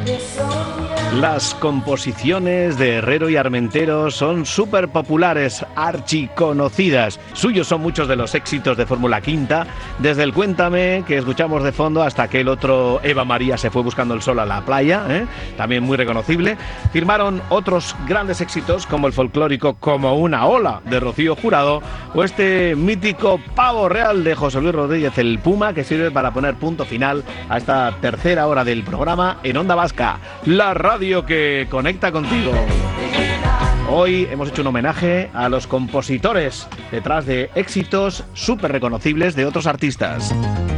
Las composiciones de Herrero y Armentero son súper populares, archiconocidas. Suyos son muchos de los éxitos de Fórmula Quinta, desde el Cuéntame, que escuchamos de fondo, hasta aquel otro Eva María se fue buscando el sol a la playa, también muy reconocible. Firmaron otros grandes éxitos, como el folclórico Como una ola, de Rocío Jurado, o este mítico Pavo Real de José Luis Rodríguez el Puma, que sirve para poner punto final a esta tercera hora del programa en Onda Vasca, la radio que conecta contigo. Hoy hemos hecho un homenaje a los compositores detrás de éxitos súper reconocibles de otros artistas.